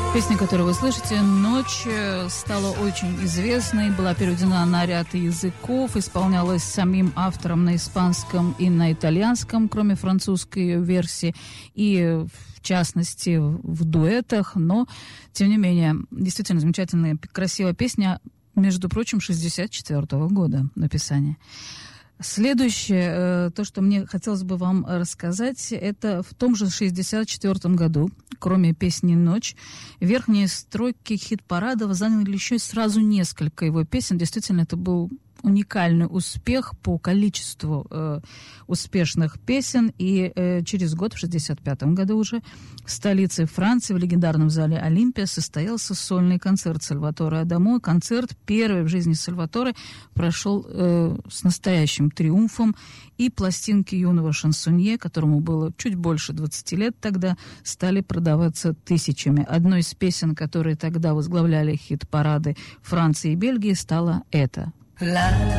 Песня, которую вы слышите, «Ночь», стала очень известной, была переведена на ряд языков, исполнялась самим автором на испанском и на итальянском, кроме французской версии, и в частности в дуэтах, но, тем не менее, действительно замечательная, красивая песня, между прочим, 1964 года написания. Следующее, то, что мне хотелось бы вам рассказать, это в том же 1964 году, кроме песни «Ночь», верхние стройки хит-парадов заняли еще сразу несколько его песен. Действительно, это был уникальный успех по количеству успешных песен. И через год, в 1965 году уже, в столице Франции, в легендарном зале Олимпия, состоялся сольный концерт Сальваторе Адамо. Концерт, первый в жизни Сальваторе, прошел с настоящим триумфом. И пластинки юного шансонье, которому было чуть больше 20 лет тогда, стали продаваться тысячами. Одной из песен, которые тогда возглавляли хит-парады Франции и Бельгии, стала эта.